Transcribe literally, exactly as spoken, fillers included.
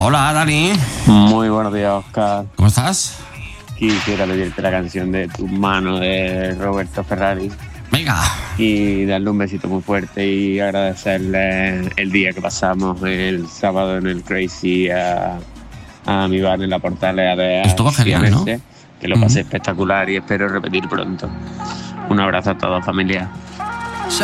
Hola, Dani. Muy buenos días, Oscar. ¿Cómo estás? Quisiera pedirte la canción de Tu mano de Roberto Ferrari Venga. y darle un besito muy fuerte y agradecerle el día que pasamos el sábado en el Crazy a, a mi bar en la Portalea de Estuvo genial, ¿no? Accidente, que lo pasé Ujú. espectacular y espero repetir pronto. Un abrazo a todos, familia.